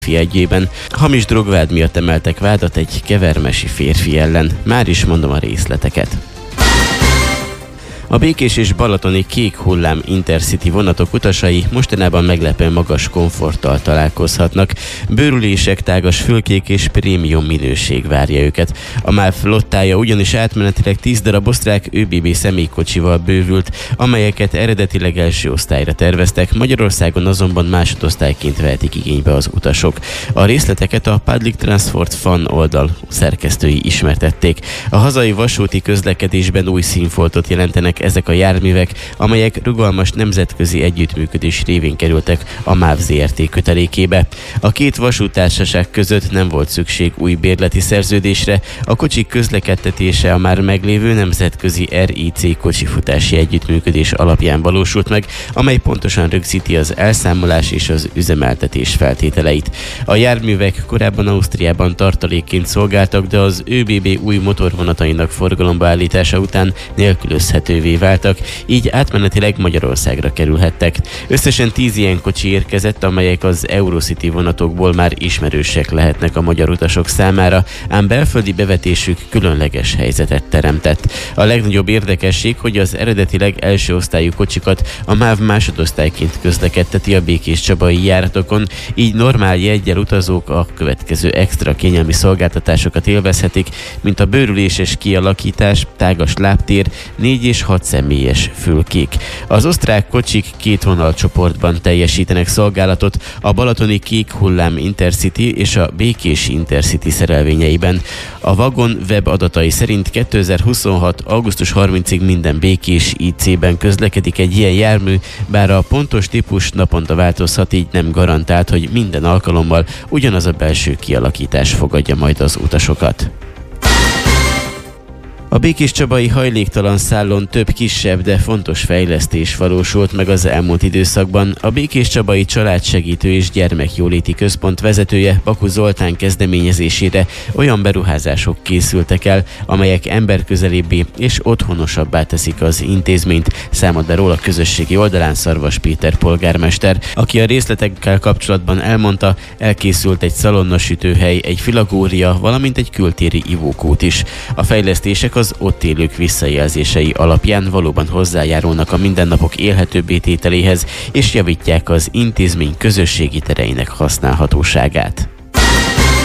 ügyében. Hamis drogvád miatt emeltek vádat egy kevermesi férfi ellen. Már is mondom a részleteket. A Békés és balatoni kék hullám Intercity vonatok utasai mostanában meglepően magas komforttal találkozhatnak. Bőrülések, tágas fülkék és prémium minőség várja őket. A MÁV flottája ugyanis átmenetileg 10 darab osztrák ÖBB személykocsival bővült, amelyeket eredetileg első osztályra terveztek, Magyarországon azonban másodosztályként vehetik igénybe az utasok. A részleteket a Public Transport Fun oldal szerkesztői ismertették. A hazai vasúti közlekedésben új színfoltot jelentenek ezek a járművek, amelyek rugalmas nemzetközi együttműködés révén kerültek a MÁV Zrt. Kötelékébe. A két vasúttársaság között nem volt szükség új bérleti szerződésre, a kocsik közlekedtetése a már meglévő nemzetközi RIC kocsifutási együttműködés alapján valósult meg, amely pontosan rögzíti az elszámolás és az üzemeltetés feltételeit. A járművek korábban Ausztriában tartalékként szolgáltak, de az ÖBB új motorvonatainak forgalomba állítása után nélkülözhetővé váltak, így átmenetileg Magyarországra kerülhettek. Összesen 10 ilyen kocsi érkezett, amelyek az Eurocity vonatokból már ismerősek lehetnek a magyar utasok számára, ám belföldi bevetésük különleges helyzetet teremtett. A legnagyobb érdekesség, hogy az eredetileg első osztályú kocsikat a MÁV másodosztályként közlekedteti a békéscsabai járatokon, így normál jeggyel utazók a következő extra kényelmi szolgáltatásokat élvezhetik, mint a bőrüléses kialakítás, tágas lábtér, 4 és 6 személyes fülkék. Az osztrák kocsik 2 vonalcsoportban teljesítenek szolgálatot, a balatoni kék hullám Intercity és a békési Intercity szerelvényeiben. A vagon web adatai szerint 2026. augusztus 30-ig minden békés IC-ben közlekedik egy ilyen jármű, bár a pontos típus naponta változhat, így nem garantált, hogy minden alkalommal ugyanaz a belső kialakítás fogadja majd az utasokat. A békéscsabai hajléktalan szállón több kisebb, de fontos fejlesztés valósult meg az elmúlt időszakban. A békéscsabai családsegítő és gyermekjóléti központ vezetője, Baku Zoltán kezdeményezésére olyan beruházások készültek el, amelyek emberközelibbé és otthonosabbá teszik az intézményt, számolt be róla a közösségi oldalán Szarvas Péter polgármester, aki a részletekkel kapcsolatban elmondta, elkészült egy szalonnasütőhely, egy filagória, valamint egy kültéri ivókút is. A fejlesztések az ott élők visszajelzései alapján valóban hozzájárulnak a mindennapok élhetőbbé tételéhez, és javítják az intézmény közösségi tereinek használhatóságát.